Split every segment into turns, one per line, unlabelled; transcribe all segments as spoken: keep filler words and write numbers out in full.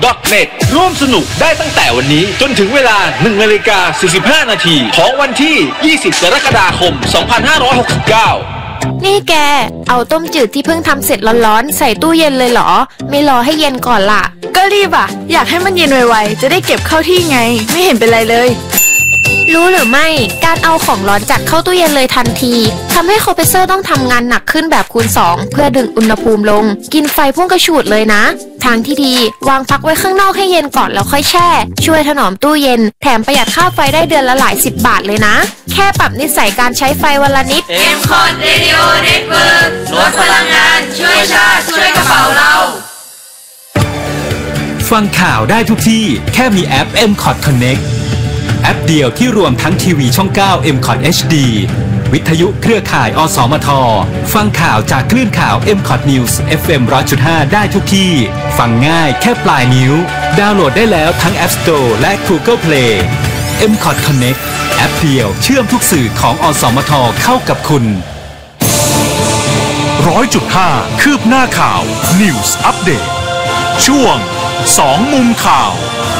เน็ต ร่วมสนุกได้ตั้งแต่วันนี้จนถึงเวลา หนึ่งนาฬิกาสี่สิบห้านาทีของวันที่ ยี่สิบกรกฎาคม สองพันห้าร้อยหกสิบเก้า
นี่แกเอาต้มจืดที่เพิ่งทำเสร็จร้อนๆใส่ตู้เย็นเลยเหรอไม่รอให้เย็นก่อนล่ะ
ก็รีบอ่ะอยากให้มันเย็นไวๆจะได้เก็บเข้าที่ไงไม่เห็นเป็นไรเลย
รู้หรือไม่การเอาของร้อนจัดเข้าตู้เย็นเลยทันทีทำให้คอมเพรสเซอร์ต้องทำงานหนักขึ้นแบบคูณสองเพื่อดึงอุณหภูมิลงกินไฟพุ่งกระฉูดเลยนะทางที่ดีวางพักไว้ข้างนอกให้เย็นก่อนแล้วค่อยแช่ช่วยถนอมตู้เย็นแถมประหยัดค่าไฟได้เดือนละหลายสิบบาทเลยนะแค่ปรับนิสัยการใช้ไฟวันละนิด
เอ็ม คอท Radio Network ลดพลังงานช่วยชาติช่วยกระเป๋าเรา
ฟังข่าวได้ทุกที่แค่มีแอป เอ็ม คอท Connectแอปเดียวที่รวมทั้งทีวีช่อง เก้า เอ็ม คอท เอช ดี วิทยุเครือข่ายอสมทฟังข่าวจากคลื่นข่าว เอ็ม คอท News เอฟ เอ็ม หนึ่งร้อยจุดห้า ได้ทุกที่ฟังง่ายแค่ปลายนิ้วดาวน์โหลดได้แล้วทั้ง App Store และ Google Play เอ็ม คอท Connect แอปเดียวเชื่อมทุกสื่อของอสมทเข้ากับคุณ
ร้อยจุดห้า คืบหน้าข่าว News Update ช่วงสองมุมข่าว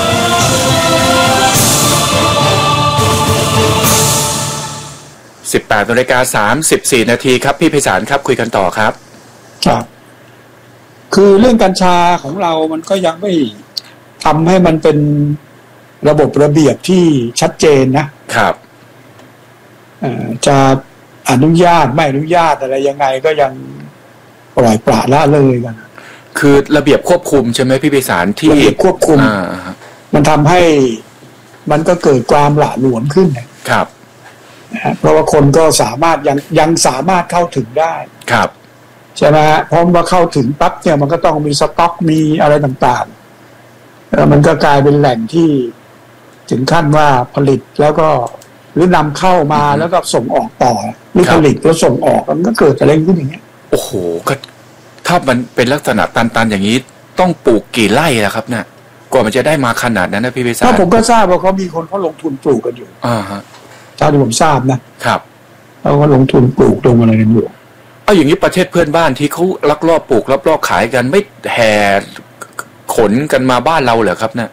สิบแปดนาฬิกาสามสิบสี่นาทีครับพี่ไพศาลครับคุยกันต่อครับ
ครับคือเรื่องกัญชาของเรามันก็ยังไม่ทำให้มันเป็นระบบระเบียบที่ชัดเจนนะครับจะอนุญาตไม่อนุญาตอะไรยังไงก็ยังปล่อยปละละเลยกัน
คือระเบียบควบคุมใช่ไหมพี่ไพศาลที่
ระเบียบควบคุมมันทำให้มันก็เกิดความหละหลวมขึ้น
ครับ
เพราะว่าคนก็สามารถยังยังสามารถเข้าถึงได้
ครับ
ใช่ไหมฮะพอมาเข้าถึงปั๊บเนี่ยมันก็ต้องมีสต็อกมีอะไรต่างๆแล้วมันก็กลายเป็นแหล่งที่ถึงขั้นว่าผลิตแล้วก็หรือนำเข้ามาแล้วก็ส่งออกต่อหรือผลิตแล้วส่งออกมันก็เกิดอะไรขึ้นอย่างเงี้ย
โอ้โหก็ถ้ามันเป็นลักษณะตันๆอย่างนี้ต้องปลูกกี่ไร่ล่ะครับเนี่ยกว่ามันจะได้มาขนาดนั้นนะพี่ไพศาล
ถ้าผมก็ทราบว่าเขามีคนเขาลงทุนปลูกกันอยู่
อ่าฮะ
เท่าที่ผมทราบนะครับเขาก็ลงทุนปลูกตรงอะไรกันอยู่
เอาอย่างนี้ประเทศเพื่อนบ้านที่เขาลักลอบปลูกลักลอบขายกันไม่แห่ขนกันมาบ้านเราเหรอครับเนี่ย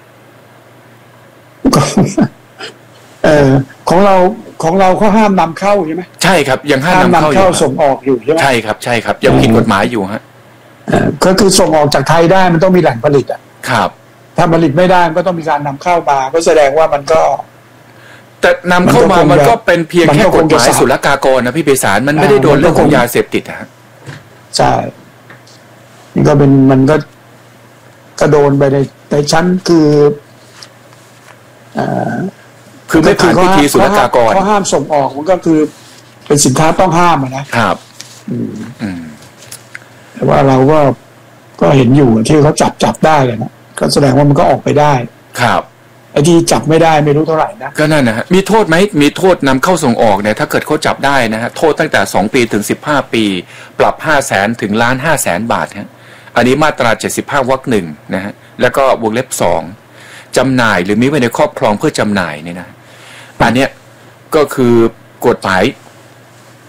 เออของเราของเราเขาห้ามนำเข้าใช่ไหม
ใช่ครับยังห้ามนำเข้า
เข้าส่งออกอยู่ใช่ไหม
ใช่ครับใช่ครับยังผิดกฎหมายอยู่ฮะ
ก็คือส่งออกจากไทยได้มันต้องมีแหล่งผลิตอ่ะ
ครับ
ถ้าผลิตไม่ได้ก็ต้องมีการนำเข้ามาก็แสดงว่ามันก็
แต่นำเข้ามามันก็เป็นเพียงแค่กฎหมายศุลกากรนะพี่ไพศาลมันไม่ได้โดนเรื่องของยาเสพติดฮะ
ใช่นี่ก็เป็นมันก็ก็โดนไปในในชั้นคืออ่า
คือไม่ผ่านพิธีศุลกากร
เขาห้ามส่งออกมันก็คือเป็นสินค้าต้องห้ามนะครับ
อืมอืม
แต่ว่าเราก็ก็เห็นอยู่ที่เขาจับจับได้เลยนะก็แสดงว่ามันก็ออกไปได้
ครับ
ไอ้ที่จับไม่ได้ไม่รู้เท่าไหร่นะ
ก็นั่นนะฮะมีโทษไหมมีโทษนำเข้าส่งออกเนี่ยถ้าเกิดเขาจับได้นะฮะโทษตั้งแต่สองปีถึงสิบห้าปีปรับห้าแสนถึงล้านห้าแสนบาทฮะอันนี้มาตราเจ็ดสิบห้าวรรคหนึ่งนะฮะแล้วก็วงเล็บสองจำหน่ายหรือมีไว้ในครอบครองเพื่อจำหน่ายเนี่ยนะอันเนี้ยก็คือกฎหมาย